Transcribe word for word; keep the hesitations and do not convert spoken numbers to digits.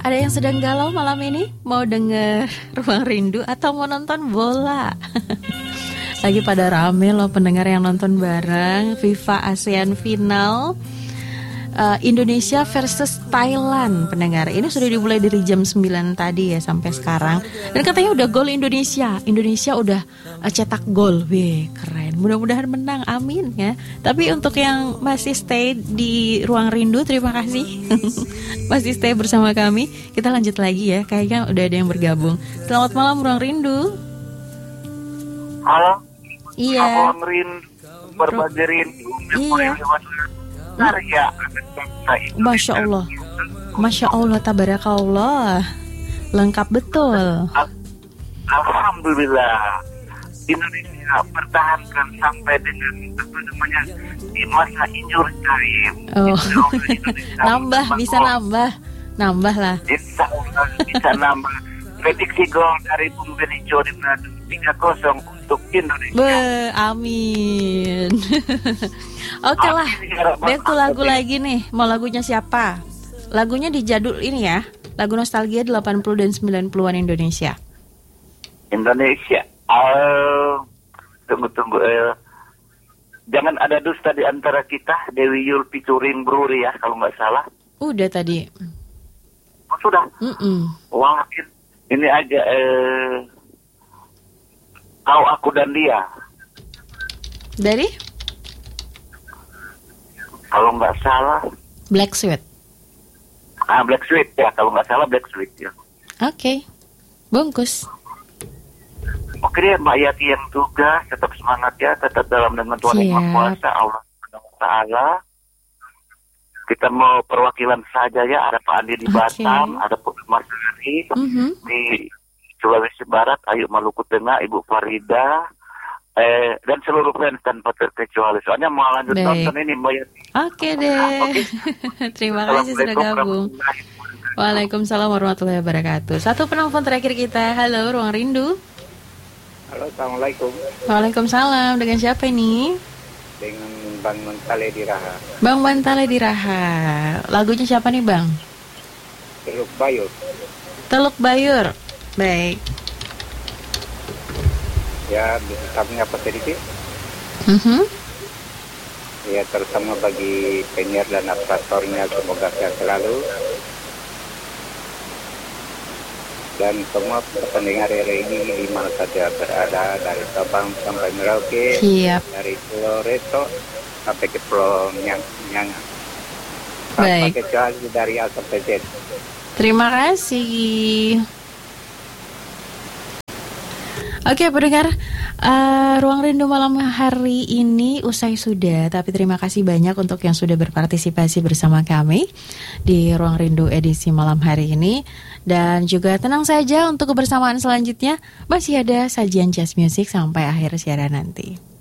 Ada yang sedang galau malam ini? Mau denger Ruang Rindu atau mau nonton bola? Lagi pada rame loh pendengar yang nonton bareng FIFA ASEAN Final uh, Indonesia versus Thailand. Pendengar, ini sudah dimulai dari jam sembilan tadi ya sampai sekarang. Dan katanya udah gol Indonesia. Indonesia udah uh, cetak gol. Wih, keren. Mudah-mudahan menang, amin ya. Tapi untuk yang masih stay di Ruang Rindu, terima kasih. Masih stay bersama kami. Kita lanjut lagi ya. Kayaknya udah ada yang bergabung. Selamat malam Ruang Rindu. Halo. Iya. Ruang Rindu, berbagi rindu. Iya. Karya. Masya Allah. Masya Allah, tabarakallah. Lengkap betul. Alhamdulillah. Indonesia pertahankan sampai dengan apa namanya di masa injury time. Oh. Nambah, bisa nambah. Nambah lah. Insya Allah bisa nambah. Prediksi gol dari Bung Benicio di tiga kosong untuk Indonesia. Be, amin. Oke lah. Back to lagu lagi nih. Mau lagunya siapa? Lagunya di jadul ini ya. Lagu nostalgia delapan puluh dan sembilan puluhan Indonesia. Indonesia. Uh, tunggu-tunggu. Uh, jangan ada dusta di antara kita. Dewi Yul featuring Bruri ya, kalau nggak salah. Udah tadi. Oh, sudah. Mm-mm. Wah, ini aja. Uh, Kau, aku dan dia. Dari? Kalau nggak salah. Black Sweet. Ah, Black Sweet ya. Kalau nggak salah Black Sweet ya. Oke. Okay. Bungkus. Oke deh, Mbak Yati yang tugas, tetap semangat ya, tetap dalam dengan Tuhan Yang Maha Kuasa, Allah Subhanahu wa Ta'ala. Kita mau perwakilan saja ya, ada Pak Andi di Okay. Batam, ada Pak Mas Hari Mm-hmm. di Sulawesi Barat, Ayu Maluku Tengah, Ibu Farida, eh, dan seluruh fans tanpa terkecuali. Soalnya mau lanjut Baik. nonton ini Mbak Yati. Oke deh. Oke. Terima kasih sudah gabung. Waalaikumsalam warahmatullahi wabarakatuh. Satu penelpon terakhir kita. Halo, Ruang Rindu. Halo, Assalamualaikum. Waalaikumsalam. Dengan siapa ini? Dengan Bang Mentale di Raha. Bang Bantale di Raha. Lagunya siapa nih Bang? Teluk Bayur. Teluk Bayur. Baik. Ya, bisanya apa tadi? Mhm. Ya, terutama bagi penyiar dan operatornya, semoga sehat selalu. Dan semua pendengar R I ini di mana saja berada, dari Sabang sampai Merauke, Siap. dari Pulau Reto sampai ke Pulau Nyang Nyang. Baik. Tanpa kecuali dari A sampai Z. Terima kasih. Oke pendengar, uh, Ruang Rindu malam hari ini usai sudah. Tapi terima kasih banyak untuk yang sudah berpartisipasi bersama kami di Ruang Rindu edisi malam hari ini. Dan juga tenang saja untuk kebersamaan selanjutnya. Masih ada sajian jazz music sampai akhir siaran nanti.